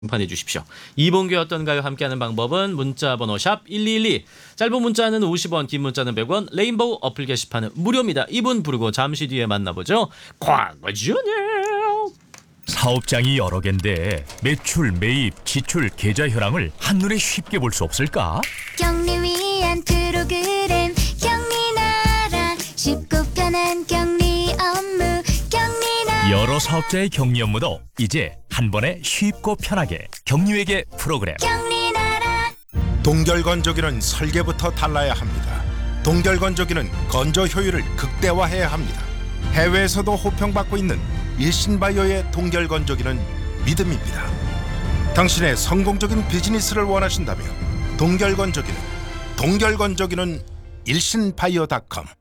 판해 주십시오. 이봉규 어떤가요? 함께하는 방법은 문자번호 샵 1212. 짧은 문자는 50원, 긴 문자는 100원. 레인보우 어플 게시판은 무료입니다. 이분 부르고 잠시 뒤에 만나보죠. 광고주네. 사업장이 여러 갠데 매출, 매입, 지출, 계좌 현황을 한눈에 쉽게 볼 수 없을까? 격리 위한 프로그램 격리나라 쉽고 편한 격리 업무 격리나라. 여러 사업자의 격리 업무도 이제 한 번에 쉽고 편하게 격리회계 프로그램. 격리나라. 동결건조기는 설계부터 달라야 합니다. 동결건조기는 건조 효율을 극대화해야 합니다. 해외에서도 호평받고 있는 일신바이오의 동결건조기는 믿음입니다. 당신의 성공적인 비즈니스를 원하신다면 동결건조기는 일신바이오.com